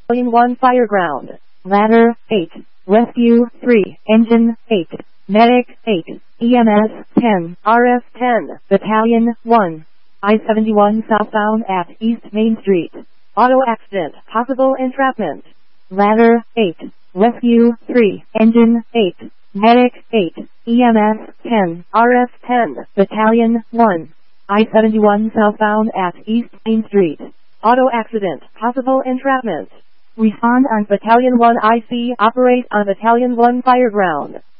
Battalion 1 Fireground. Ladder 8. Rescue 3. Engine 8. Medic 8. EMS 10. RF 10. Battalion 1. I-71 southbound at East Main Street. Auto accident. Possible entrapment. Ladder 8. Rescue 3. Engine 8. Medic 8. EMS 10. RF 10. Battalion 1. I-71 southbound at East Main Street. Auto accident. Possible entrapment. Respond on Battalion 1 IC. Operate on Battalion 1 Fireground.